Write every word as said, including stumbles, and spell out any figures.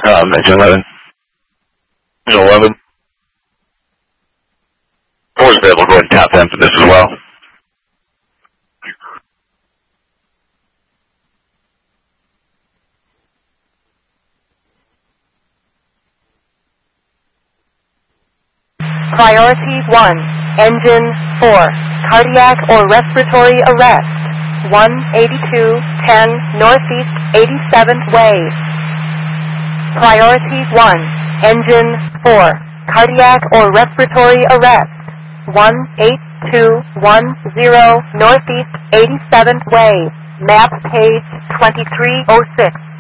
Um, engine eleven. Engine eleven. Four's available. Go ahead and tap them for this as well. Priority one, engine four, cardiac or respiratory arrest, one eighty-two ten Northeast eighty-seventh Way. Priority one, engine four, cardiac or respiratory arrest, one eight two one zero Northeast eighty-seventh Way, map page twenty-three oh six.